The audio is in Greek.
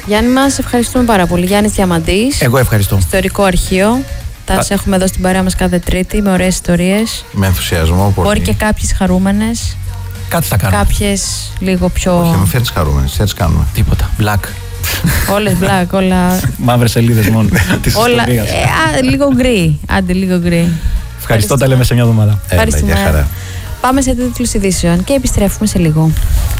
Γιάννη μας, ευχαριστούμε πάρα πολύ. Γιάννης Διαμαντής. Εγώ ευχαριστώ. Ιστορικό αρχείο. Τα έχουμε εδώ στην παρέα μας κάθε Τρίτη με ωραίες ιστορίες. Με ενθουσιασμό. Πολύ. Μπορεί και κάποιες χαρούμενες. Κάτι θα κάνουμε. Κάποιες λίγο πιο. Όχι, με φέρνεις χαρούμενες. Έτσι κάνουμε. Τίποτα. Black. Όλες black, όλα. Μαύρες σελίδες μόνο. Όλα. Λίγο γκρι. Άντε, λίγο γκρι. Ευχαριστώ, τα λέμε σε μια εβδομάδα. Ευχαριστούμε. Πάμε σε τίτλους ειδήσεων και επιστρέφουμε σε λίγο.